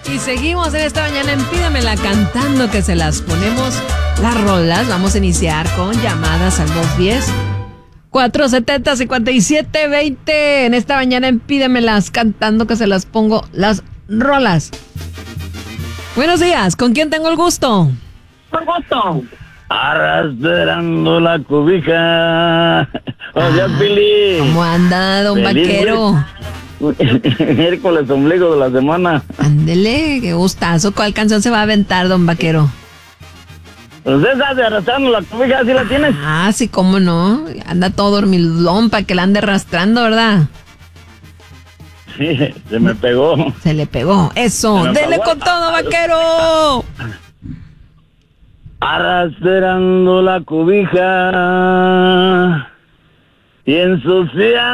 Y seguimos en esta mañana en Pídemela cantando, que se las ponemos las rolas. Vamos a iniciar con llamadas al 210-470-5720. En esta mañana en Pídemelas cantando, que se las pongo las rolas. Buenos días, ¿con quién tengo el gusto? Con gusto. Arrastrando la cobija. Oye, Pili. ¿Cómo anda, don Feliz Vaquero? Miércoles, ombligo de la semana. Ándele, qué gustazo. ¿Cuál canción se va a aventar, don Vaquero? Pues esa de arrastrando la cobija, ¿sí la tienes? Ah, sí, cómo no. Anda todo dormilón para que la ande arrastrando, ¿verdad? Sí, se me pegó. Se le pegó. Eso. Dele con todo, Vaquero. Arrastrando la cobija y ensuciando